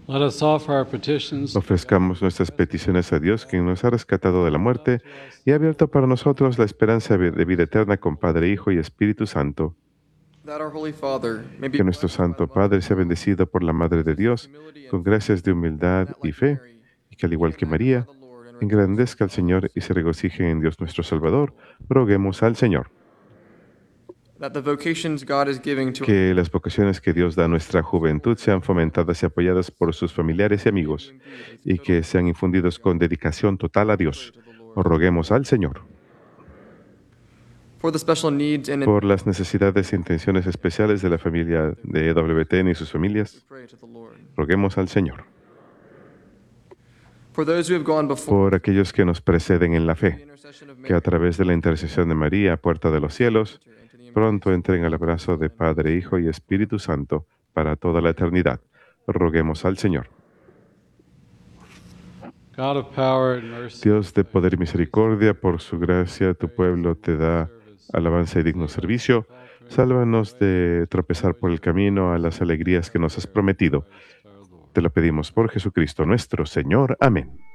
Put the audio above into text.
Let us offer our petitions to God, Ofrezcamos nuestras peticiones a Dios, quien nos ha rescatado de la muerte y ha abierto para nosotros la esperanza de vida eterna con Padre, Hijo y Espíritu Santo. that our Holy Father may be Que nuestro blessed by the Santo love Padre of sea God, bendecido por la Madre de Dios, con gracias de humildad that y like fe, Mary, y que al igual que magnify María, the Lord and rejoice engrandezca al in Señor y se regocije en Dios nuestro Salvador. Roguemos al Señor. that the vocations God is giving to Que las vocaciones que Dios da a nuestra juventud sean fomentadas y apoyadas por sus familiares y amigos, y que sean infundidos con dedicación total a Dios. Roguemos al Señor. for the special needs and Por las necesidades e intenciones especiales de la familia de EWTN y sus familias, pray to the Lord. roguemos al Señor. For those who have gone before, Por aquellos que nos preceden en la the fe, intercession of que a Mary, través de la intercesión de María, puerta de los cielos, pronto entren al abrazo de Padre, Hijo y Espíritu Santo para toda la eternidad. Roguemos al Señor. God of power and mercy, Dios de poder y misericordia, por su gracia tu pueblo te da alabanza y digno servicio. Sálvanos de tropezar por el camino a las alegrías que nos has prometido. Te lo pedimos por Jesucristo nuestro Señor. Amén.